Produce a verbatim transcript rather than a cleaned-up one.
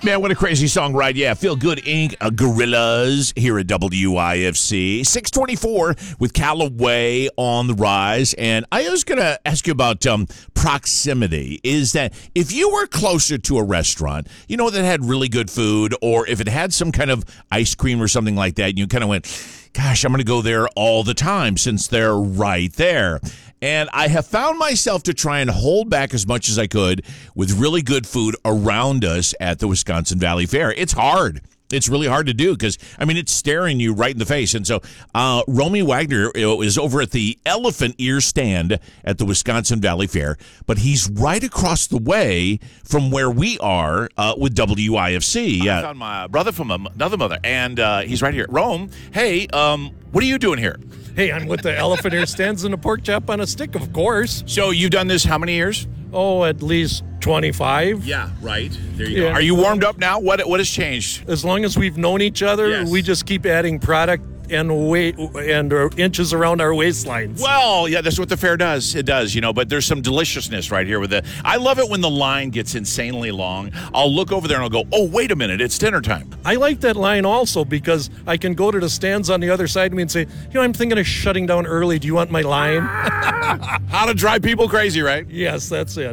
Man, what a crazy song, right? Yeah, Feel Good Incorporated. Uh, Gorillas here at W I F C. six twenty-four with Callaway on the rise. And I was going to ask you about um, proximity. Is that if you were closer to a restaurant, you know, that had really good food, or if it had some kind of ice cream or something like that, and you kind of went, gosh, I'm going to go there all the time since they're right there. And I have found myself to try and hold back as much as I could with really good food around us at the Wisconsin Valley Fair. It's hard. It's really hard to do because, I mean, it's staring you right in the face. And so uh, Romy Wagner is over at the Elephant Ear stand at the Wisconsin Valley Fair, but he's right across the way from where we are uh, with W I F C. I found my brother from another mother, and uh, he's right here. Rome, hey, um, what are you doing here? Hey, I'm with the Elephant Ear stands and a pork chop on a stick, of course. So you've done this how many years? Oh, at least twenty-five. Yeah, right. There you Yeah. go. Are you warmed up now? What What has changed? As long as we've known each other, Yes. we just keep adding product and weight and uh, inches around our waistlines. Well, yeah, that's what the fair does. It does, you know, but there's some deliciousness right here with the. I love it when the line gets insanely long. I'll look over there and I'll go, oh, wait a minute, it's dinner time. I like that line also because I can go to the stands on the other side of me and say, you know, I'm thinking of shutting down early. Do you want my line? How to drive people crazy, right? Yes, that's it.